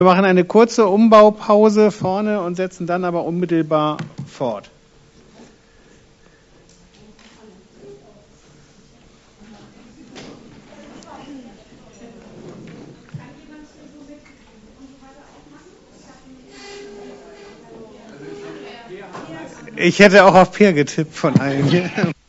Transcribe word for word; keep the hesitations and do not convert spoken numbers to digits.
Wir machen eine kurze Umbaupause vorne und setzen dann aber unmittelbar fort. Ich hätte auch auf Peer getippt von allen.